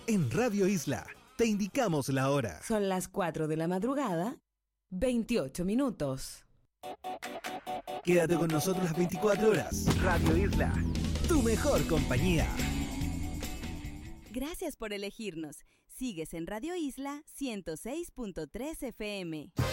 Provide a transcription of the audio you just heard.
En Radio Isla te indicamos la hora. Son las 4 de la madrugada, 28 minutos. Quédate con nosotros las 24 horas. Radio Isla, tu mejor compañía. Gracias por elegirnos. Sigues en Radio Isla 106.3 FM.